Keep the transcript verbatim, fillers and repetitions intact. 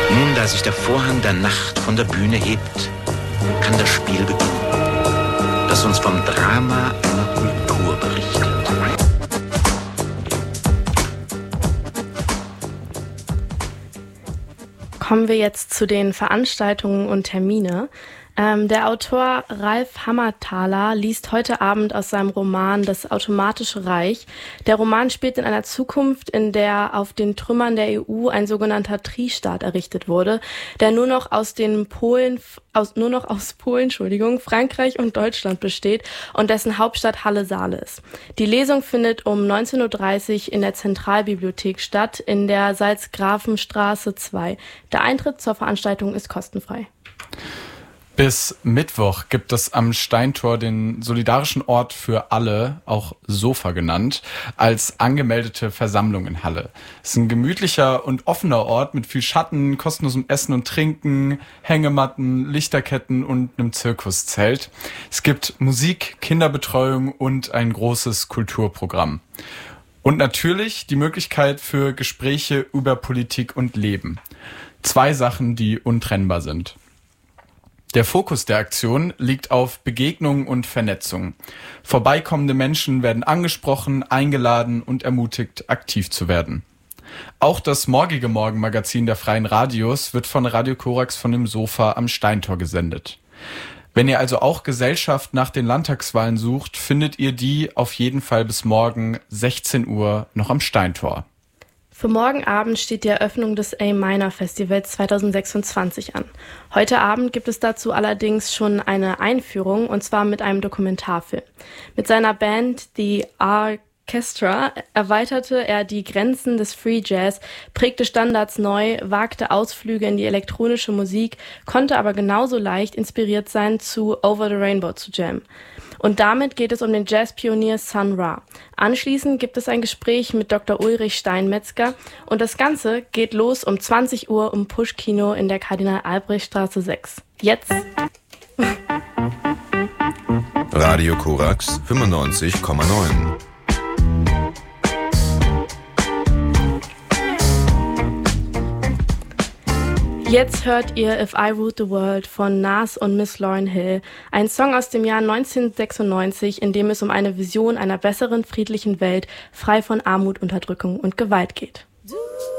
Nun, da sich der Vorhang der Nacht von der Bühne hebt, kann das Spiel beginnen, das uns vom Drama einer Kultur berichtet. Kommen wir jetzt zu den Veranstaltungen und Termine. Ähm, der Autor Ralf Hammerthaler liest heute Abend aus seinem Roman Das Automatische Reich. Der Roman spielt in einer Zukunft, in der auf den Trümmern der E U ein sogenannter Tri-Staat errichtet wurde, der nur noch aus den Polen, aus, nur noch aus Polen, Entschuldigung, Frankreich und Deutschland besteht und dessen Hauptstadt Halle-Saale ist. Die Lesung findet um neunzehn Uhr dreißig in der Zentralbibliothek statt, in der Salzgrafenstraße zwei. Der Eintritt zur Veranstaltung ist kostenfrei. Bis Mittwoch gibt es am Steintor den solidarischen Ort für alle, auch Sofa genannt, als angemeldete Versammlung in Halle. Es ist ein gemütlicher und offener Ort mit viel Schatten, kostenlosem Essen und Trinken, Hängematten, Lichterketten und einem Zirkuszelt. Es gibt Musik, Kinderbetreuung und ein großes Kulturprogramm. Und natürlich die Möglichkeit für Gespräche über Politik und Leben. Zwei Sachen, die untrennbar sind. Der Fokus der Aktion liegt auf Begegnung und Vernetzung. Vorbeikommende Menschen werden angesprochen, eingeladen und ermutigt, aktiv zu werden. Auch das morgige Morgenmagazin der Freien Radios wird von Radio Korax von dem Sofa am Steintor gesendet. Wenn ihr also auch Gesellschaft nach den Landtagswahlen sucht, findet ihr die auf jeden Fall bis morgen sechzehn Uhr noch am Steintor. Für morgen Abend steht die Eröffnung des A-Minor Festivals zwanzig sechsundzwanzig an. Heute Abend gibt es dazu allerdings schon eine Einführung, und zwar mit einem Dokumentarfilm. Mit seiner Band The Orchestra erweiterte er die Grenzen des Free Jazz, prägte Standards neu, wagte Ausflüge in die elektronische Musik, konnte aber genauso leicht inspiriert sein, zu Over the Rainbow zu jammen. Und damit geht es um den Jazzpionier Sun Ra. Anschließend gibt es ein Gespräch mit Doktor Ulrich Steinmetzger und das Ganze geht los um zwanzig Uhr im Push-Kino in der Kardinal-Albrecht-Straße sechs. Jetzt Radio Korax fünfundneunzig Komma neun. Jetzt hört ihr If I Ruled the World von Nas und Miss Lauryn Hill, ein Song aus dem Jahr neunzehnhundertsechsundneunzig, in dem es um eine Vision einer besseren, friedlichen Welt, frei von Armut, Unterdrückung und Gewalt geht.